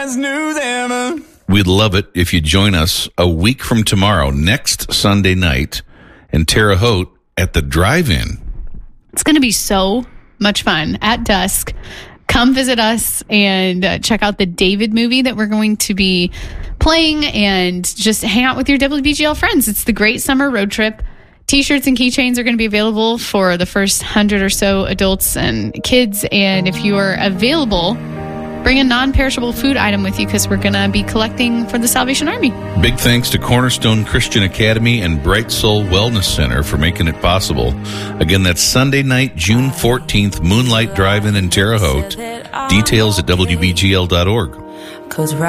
best news ever. We'd love it if you join us a week from tomorrow, next Sunday night, in Terre Haute at the Drive-In. It's going to be so much fun at dusk. Come visit us and check out the David movie that we're going to be playing and just hang out with your WBGL friends. It's the Great Summer Road Trip. T-shirts and keychains are going to be available for the first 100 or so adults and kids. And if you are available, bring a non-perishable food item with you because we're going to be collecting for the Salvation Army. Big thanks to Cornerstone Christian Academy and Bright Soul Wellness Center for making it possible. Again, that's Sunday night, June 14th, Moonlight Drive-In in Terre Haute. Details at WBGL.org.